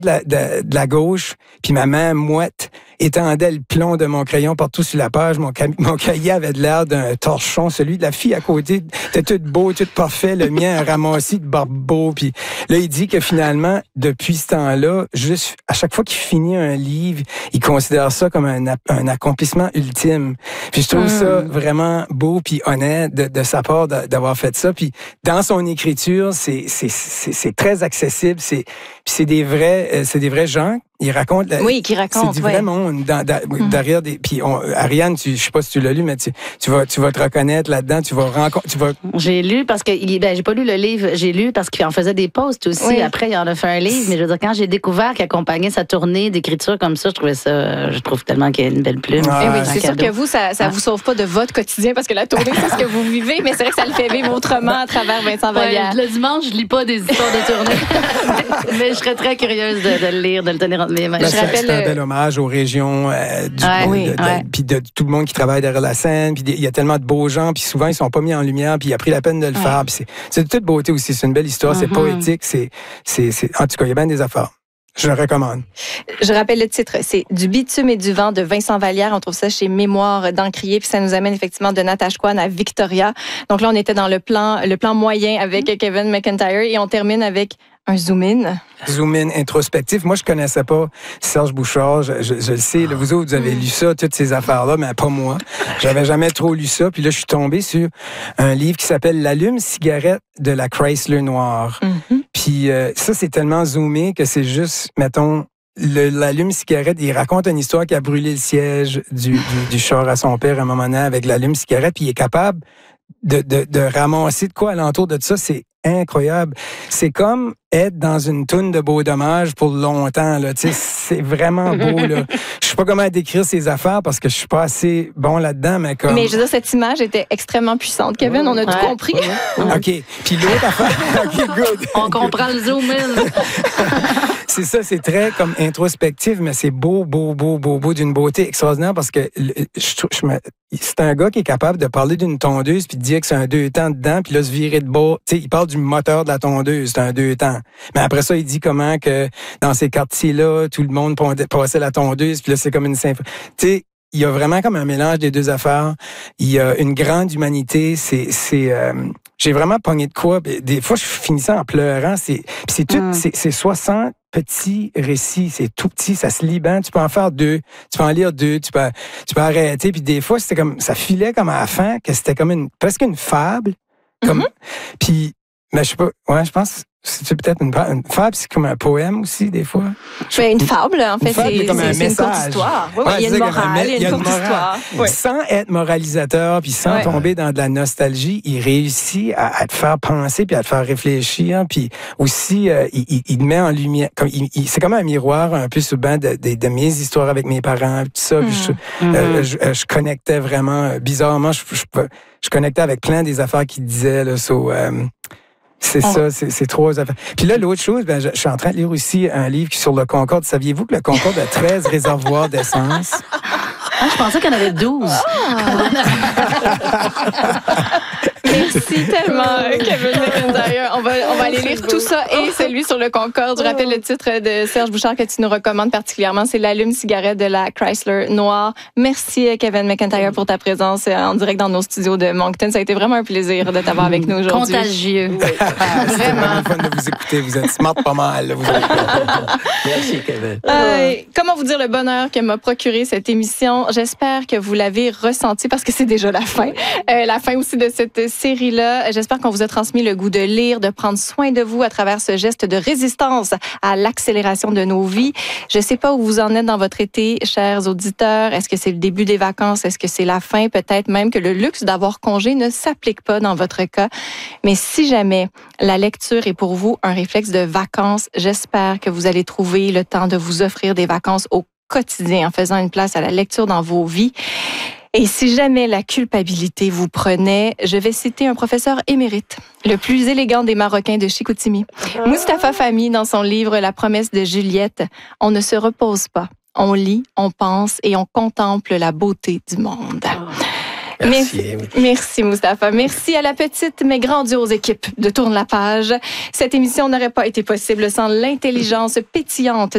de la gauche, puis ma main moite étendait le plomb de mon crayon partout sur la page. Mon cahier avait de l'air d'un torchon. Celui de la fille à côté était tout beau, tout parfait. Le mien a ramassé de barbeau. Puis là, il dit que finalement, depuis ce temps-là, juste à chaque fois qu'il finit un livre, il considère ça comme un accomplissement ultime. Puis je trouve ça vraiment beau puis honnête de sa part d'avoir fait ça. Puis dans son écriture, c'est très accessible. C'est des vrais gens. Il raconte. Qui raconte. C'est du vrai monde derrière des. Puis Ariane, je sais pas si tu l'as lu, mais tu vas te reconnaître là-dedans. J'ai lu parce que j'ai pas lu le livre. J'ai lu parce qu'il en faisait des posts aussi. Oui. Après, il en a fait un livre. Mais je veux dire, quand j'ai découvert qu'il accompagnait sa tournée d'écriture comme ça, je trouve tellement qu'il y a une belle plume. C'est sûr que vous, ça vous sauve pas de votre quotidien parce que la tournée, c'est ce que vous vivez, mais c'est vrai que ça le fait vivre autrement à travers Vincent Vallière. Le dimanche, je lis pas des histoires de tournée, mais je serais très curieuse de le lire, de le tenir entre mes mains. C'est un bel hommage aux régions puis de tout le monde qui travaille derrière la scène. Puis il y a tellement de beaux gens, puis souvent ils sont pas mis en lumière, puis il a pris la peine de le faire. Puis c'est de toute beauté aussi. C'est une belle histoire, c'est poétique, en tout cas il y a bien des affaires. Je le recommande. Je rappelle le titre, c'est Du bitume et du vent de Vincent Vallière. On trouve ça chez Mémoire d'Encrier, puis ça nous amène effectivement de Natashquan à Victoria. Donc là, on était dans le plan moyen avec Kevin McIntyre et on termine avec un zoom-in. Zoom-in introspectif. Moi, je connaissais pas Serge Bouchard. Je le sais. Là, vous autres, vous avez lu ça, toutes ces affaires-là, mais pas moi. J'avais jamais trop lu ça. Puis là, je suis tombé sur un livre qui s'appelle L'allume-cigarette de la Chrysler noire. Puis ça, c'est tellement zoomé que c'est juste, mettons, l'allume-cigarette. Il raconte une histoire qui a brûlé le siège du char à son père à un moment donné avec l'allume-cigarette. Puis il est capable de ramasser de quoi alentour de ça. C'est incroyable. C'est comme être dans une toune de Beau Dommage pour longtemps, là. Tu sais, c'est vraiment beau, là. Je sais pas comment décrire ces affaires parce que je suis pas assez bon là-dedans, mais comme... Mais je veux dire, cette image était extrêmement puissante, Kevin. On a tout compris. OK. Puis l'autre affaire... OK, good. On comprend le zoom-in. C'est ça, c'est très comme introspectif, mais c'est beau, d'une beauté extraordinaire parce que c'est un gars qui est capable de parler d'une tondeuse puis de dire que c'est un 2 temps dedans puis là se virer de bas. Tu sais, il parle du moteur de la tondeuse, c'est un 2 temps. Mais après ça, il dit comment que dans ces quartiers-là, tout le monde passait la tondeuse puis là, c'est comme une symphonie. Tu sais, il y a vraiment comme un mélange des deux affaires. Il y a une grande humanité. J'ai vraiment pogné de quoi. Des fois, je finissais en pleurant. C'est 60 petits récits. C'est tout petit. Ça se lit bien. Tu peux en faire 2. Tu peux en lire 2. Tu peux arrêter. Puis des fois, c'était comme, ça filait comme à la fin, que c'était comme presque une fable. Puis, mais je sais pas. Ouais, je pense. C'est peut-être une fable, c'est comme un poème aussi, des fois. Une fable, en fait, c'est comme un message. Une courte histoire. Oui, il y a une morale, il y a une courte histoire. Oui. Sans être moralisateur, puis sans tomber dans de la nostalgie, il réussit à te faire penser, puis à te faire réfléchir, puis aussi, il te met en lumière. C'est comme un miroir, un peu souvent, de mes histoires avec mes parents, tout ça. Je connectais vraiment, bizarrement, je connectais avec plein des affaires qu'il disait, là, c'est trois affaires. Puis là, l'autre chose, je suis en train de lire aussi un livre sur le Concorde. Saviez-vous que le Concorde a 13 réservoirs d'essence? Je pensais qu'il y en avait 12. Merci tellement, Kevin McIntyre. On va aller lire tout ça et celui sur le Concorde. Je rappelle le titre de Serge Bouchard que tu nous recommandes particulièrement. C'est L'allume-cigarette de la Chrysler noire. Merci, Kevin McIntyre, pour ta présence en direct dans nos studios de Moncton. Ça a été vraiment un plaisir de t'avoir avec nous aujourd'hui. Contagieux. Oui. C'était vraiment fun de vous écouter. Vous êtes smart pas mal. Merci, Kevin. Comment vous dire le bonheur que m'a procuré cette émission? J'espère que vous l'avez ressenti parce que c'est déjà la fin. La fin aussi de cette série-là. J'espère qu'on vous a transmis le goût de lire, de prendre soin de vous à travers ce geste de résistance à l'accélération de nos vies. Je ne sais pas où vous en êtes dans votre été, chers auditeurs. Est-ce que c'est le début des vacances? Est-ce que c'est la fin? Peut-être même que le luxe d'avoir congé ne s'applique pas dans votre cas. Mais si jamais la lecture est pour vous un réflexe de vacances, j'espère que vous allez trouver le temps de vous offrir des vacances au quotidien en faisant une place à la lecture dans vos vies. Et si jamais la culpabilité vous prenait, je vais citer un professeur émérite, le plus élégant des Marocains de Chicoutimi, Mustapha Fahmy, dans son livre La promesse de Juliette. On ne se repose pas, on lit, on pense et on contemple la beauté du monde. Merci Mustapha. Merci à la petite mais grandiose équipe de Tourne la page. Cette émission n'aurait pas été possible sans l'intelligence pétillante